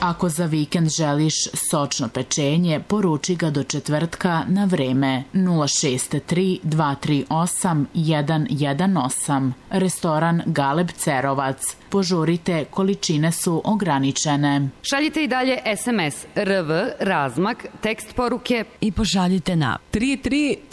Ako za vikend želiš sočno pečenje, poruči ga do četvrtka na vreme 063 238 118. Restoran Galeb Cerovac. Požurite, količine su ograničene. Šaljite i dalje SMS RV, razmak, tekst poruke i pošaljite na 33